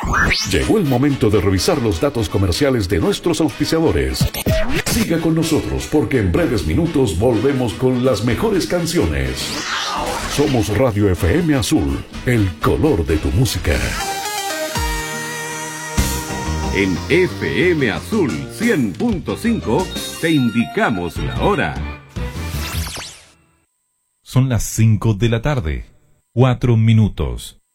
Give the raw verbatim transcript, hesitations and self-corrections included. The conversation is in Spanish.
Llegó el momento de revisar los datos comerciales de nuestros auspiciadores. Siga con nosotros porque en breves minutos volvemos con las mejores canciones. Somos Radio F M Azul, el color de tu música. En F M Azul cien punto cinco te indicamos la hora. Son las cinco de la tarde, cuatro minutos.